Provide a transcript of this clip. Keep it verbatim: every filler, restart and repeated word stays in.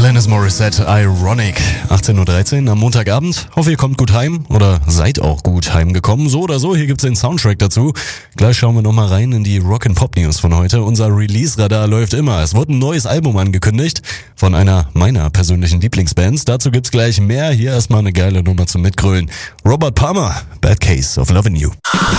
Alanis Morissette, Ironic. achtzehn Uhr dreizehn am Montagabend. Hoffe, ihr kommt gut heim oder seid auch gut heimgekommen. So oder so, hier gibt's den Soundtrack dazu. Gleich schauen wir nochmal rein in die Rock and Pop News von heute. Unser Release-Radar läuft immer. Es wird ein neues Album angekündigt von einer meiner persönlichen Lieblingsbands. Dazu gibt's gleich mehr. Hier erstmal eine geile Nummer zum Mitgrölen. Robert Palmer, Bad Case of Loving You.